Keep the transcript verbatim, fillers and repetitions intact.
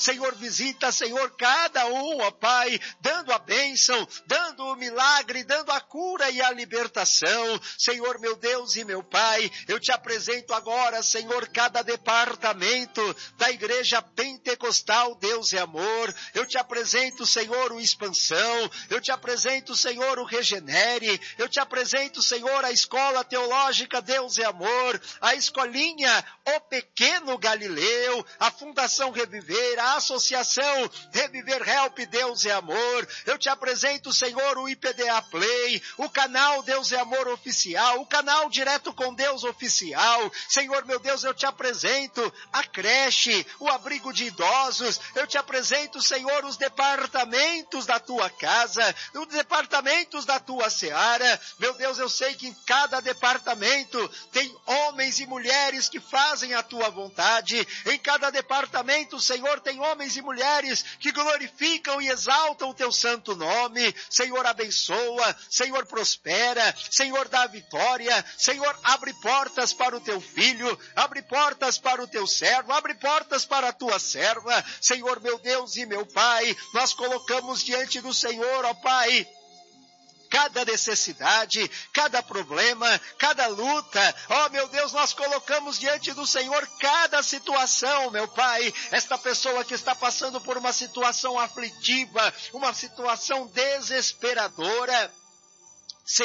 Senhor, visita, Senhor, cada um, ó Pai, dando a bênção, dando o milagre, dando a cura e a libertação. Senhor, meu Deus e meu Pai, eu te apresento agora, Senhor, cada departamento da Igreja Pentecostal Deus e Amor. Eu te apresento, Senhor, o Expansão. Eu te apresento, Senhor, o Regenere. Eu te apresento, Senhor, a Escola Teológica Deus e Amor, a Escolinha O Pequeno Galileu, a Fundação Reviver, a Associação Reviver Help Deus e Amor. Eu te apresento, Senhor, o I P D A Play, o canal Deus e Amor Oficial, o canal Direto com Deus Oficial. Senhor, meu Deus, eu te apresento a creche, o abrigo de idosos. Eu te apresento, Senhor, os departamentos da tua casa, os departamentos da tua seara. Meu Deus, eu sei que em cada departamento tem homens e mulheres que fazem a tua vontade. Em cada departamento, Senhor, tem homens e mulheres que glorificam e exaltam o teu santo nome. Senhor, abençoa, Senhor, prospera, Senhor, dá vitória. Senhor, abre portas para o teu filho, abre portas para o teu servo, abre portas para a tua serva. Senhor, meu Deus e meu Pai, nós colocamos diante do Senhor, ó Pai, cada necessidade, cada problema, cada luta. Oh, meu Deus, nós colocamos diante do Senhor cada situação, meu Pai. Esta pessoa que está passando por uma situação aflitiva, uma situação desesperadora.